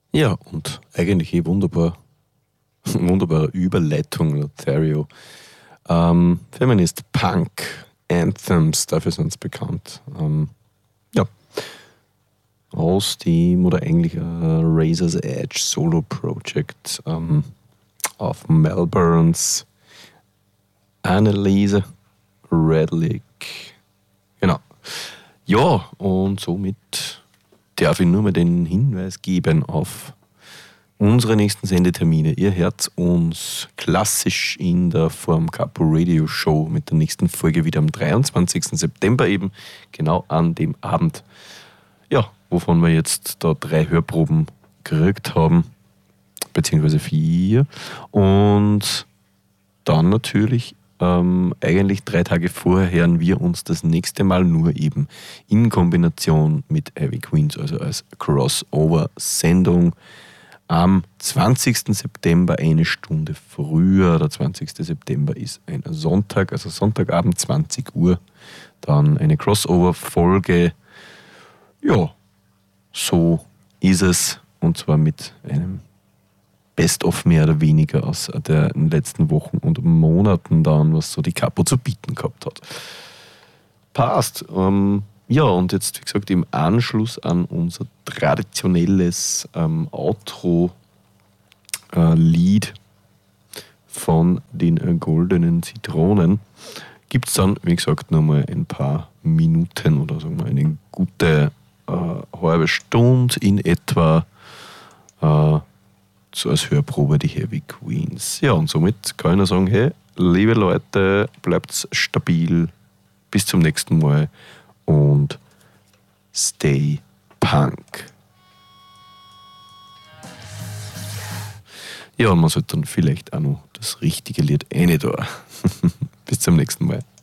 Ja, und eigentlich wunderbare Überleitung, Lothario. Feminist Punk Anthems, dafür sind sie bekannt. Ja, aus dem oder eigentlich Razor's Edge Solo Project auf Melbournes Anneliese Redlick. Genau. Ja, und somit darf ich nur mal den Hinweis geben auf unsere nächsten Sendetermine. Ihr hört uns klassisch in der Form Capo Radio Show mit der nächsten Folge wieder am 23. September eben, genau an dem Abend. Ja, wovon wir jetzt da 3 Hörproben gekriegt haben, beziehungsweise 4. Und dann natürlich eigentlich 3 Tage vorher hören wir uns das nächste Mal nur eben in Kombination mit Heavy Queens, also als Crossover-Sendung am 20. September, eine Stunde früher. Der 20. September ist ein Sonntag, also Sonntagabend 20 Uhr, dann eine Crossover-Folge. Ja, so ist es, und zwar mit einem Best-of mehr oder weniger aus den letzten Wochen und Monaten dann, was so die Capo zu bieten gehabt hat. Passt. Ja, und jetzt, wie gesagt, im Anschluss an unser traditionelles Outro-Lied von den Goldenen Zitronen gibt es dann, wie gesagt, nochmal ein paar Minuten oder sagen wir eine gute halbe Stunde in etwa so als Hörprobe die Heavy Queens. Ja, und somit kann ich nur sagen, hey, liebe Leute, bleibt stabil, bis zum nächsten Mal und stay punk. Ja, und man sollte dann vielleicht auch noch das richtige Lied da. Bis zum nächsten Mal.